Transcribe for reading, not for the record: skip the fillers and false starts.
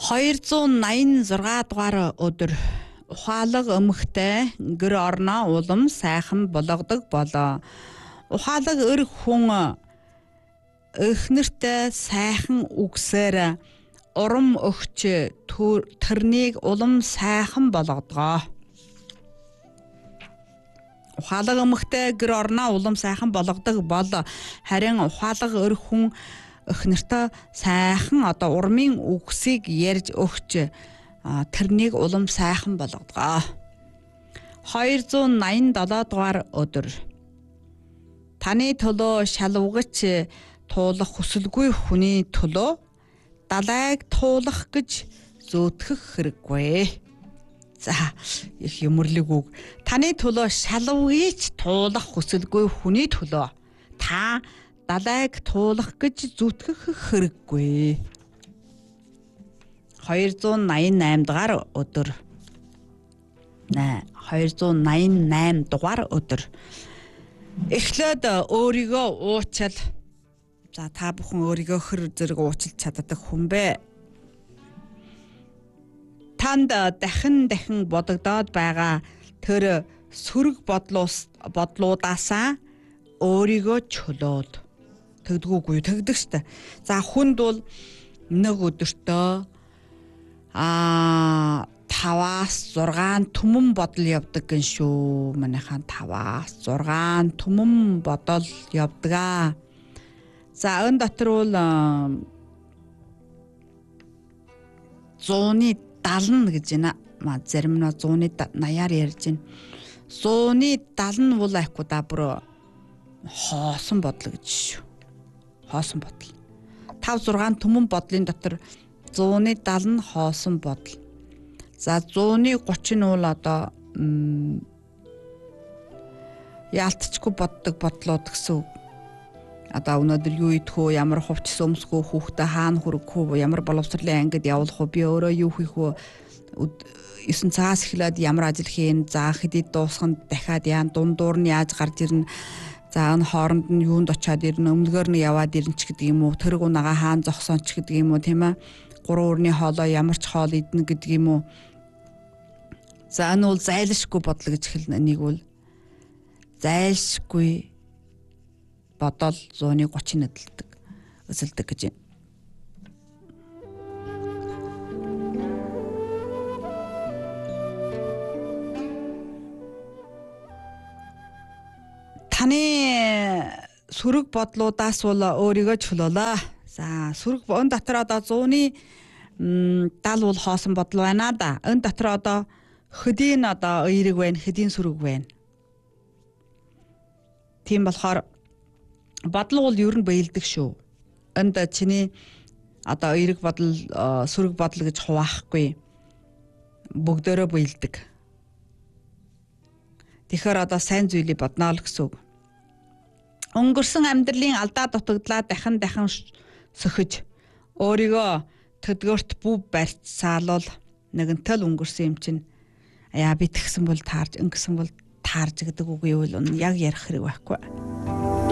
286 дугаар өдөр ухаалаг өмхтэй гэр орноо улам сайхан болгодог болоо. Ухаалаг өр хүн эхнэртэй сайхан үгсээр урам өгч тэрнийг улам сайхан болгодгоо. Ухаалаг өмхтэй гэр орноо улам сайхан болгодог бол харин ухаалаг өр хүн эхнэртэй сайхан урмын үгсийг ярьж өгч тэрнийг улам сайхан болгодгоо. 287 дугаар өдөр таны төлөө шалвагч туулах хүсэлгүй хүний төлөө далайг туулах гэж зөөтгөх хэрэггүй. За их юмрлэг үг. Таны төлөө шалвагч туулах хүсэлгүй хүний төлөө та далайг туулах гэж зүтгэх хэрэггүй. 288 дугаар өдөр. 288 дугаар өдөр. Эхлээд өөрийгөө уучил. За та бүхэн өөрийгөө хөр зэрэг уучилж чаддаг хүн бэ? Танд дахин бодогдоод байгаа тэр сөрөг бодлуудаасаа өөрийгөө чөлөөд тэгдэггүй тэгдэг штэ. За хүнд бол нэг өдөртөө 5-6 түмэн бодол явдаг гэн шүү. Манайхан 5-6 түмэн бодол явдаг. За энэ дотор бол 170 гэж байна. Зарим нь 180-аар ярьж байна. 170 нь бол айхгүй да бүр хоосон бодол гэж шүү. Хоосон бодол. 5-6 түмэн бодлын дотор 170 нь хоосон бодол. За 130 нь бол яалтчгүй боддог бодлоод гэсэн үг. Өнөөдөр юу идэх вэ? Ямар хувцас өмсөх вэ? Хүүхдээ хаана хүргэх вэ? Ямар боловсролын ангид явуулах вэ? Би өөрөө юу хийх вэ? 9 цагаас эхлээд ямар ажил хийн? За хэдий дуусганд дахиад яан дундуур нь яаж гарч ирнэ? За энэ хооронд нь юунд очиад ирнэ? Өмнөөр нь яваад ирнэ ч гэдэг юм уу? Тэрэг унаага хаана зогсон ч гэдэг юм уу, тийм ээ? 3 өрний хоолой ямар ч хоол идэнэ гэдэг юм уу? За энэ бол зайлшгүй бодол гэж хэлнэ. Энийг бол зайлшгүй бодол 130 эзэлдэг гэж байна. Таны сөрөг бодлуудаас бол өөрийгөө чөлөөлөө. За сөрөг энэ дотор 100-ны 70 бол хоосон бодол байна да. Энэ дотор хөдийн эерэг байна, хөдийн сөрөг байна. Тийм болохоор бодол бол ер нь биелдэг шүү. Энд чиний эерэг бодол, сөрөг бодол гэж хуваахгүй. Бүгдээрээ биелдэг. Тэгэхээр сайн зүйлийг бодноо л гэсэн үг. Өнгөрсөн амьдралын алдаа дутагдлаа дахин сөхөж өөрийгөө төдгөрт бүв барьж саалуул нэгэнтэл өнгөрсөн юм чинь би тэгсэн бол таарж, ингэсэн бол таарж гэдэг үг юу вэ? Яг ярих хэрэг байхгүй.